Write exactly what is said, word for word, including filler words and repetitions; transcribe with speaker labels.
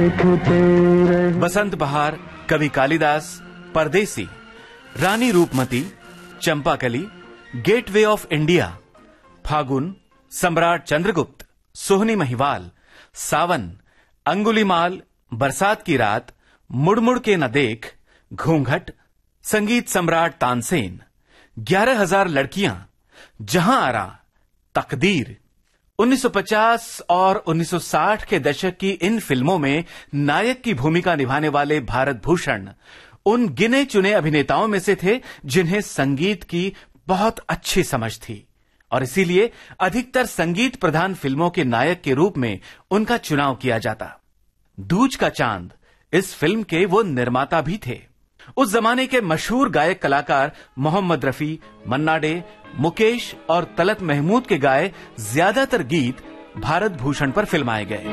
Speaker 1: देखते रहे।
Speaker 2: बसंत बहार, कवि कालिदास, परदेसी, रानी Roopmati, Champakali, gateway of India, फागुन, सम्राट चंद्रगुप्त, सोहनी महिवाल, सावन, अंगुलीमाल, बरसात की रात, मुड़मुड़ के न देख, घूंघट, संगीत सम्राट तानसेन, ग्यारह हजार लड़कियां, जहां आरा, तकदीर। उन्नीस सौ पचास और उन्नीस सौ साठ के दशक की इन फिल्मों में नायक की भूमिका निभाने वाले भारत भूषण उन गिने चुने अभिनेताओं में से थे जिन्हें संगीत की बहुत अच्छी समझ थी और इसीलिए अधिकतर संगीत प्रधान फिल्मों के नायक के रूप में उनका चुनाव किया जाता। दूज का चांद इस फिल्म के वो निर्माता भी थे। उस जमाने के मशहूर गायक कलाकार मोहम्मद रफी, मन्ना डे, मुकेश और तलत महमूद के गाए ज्यादातर गीत भारत भूषण पर फिल्माए गए।